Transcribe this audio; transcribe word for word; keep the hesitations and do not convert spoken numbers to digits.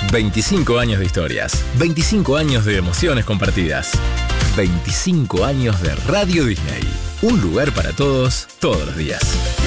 veinticinco años de historias, veinticinco años de emociones compartidas, veinticinco años de Radio Disney. Un lugar para todos, todos los días.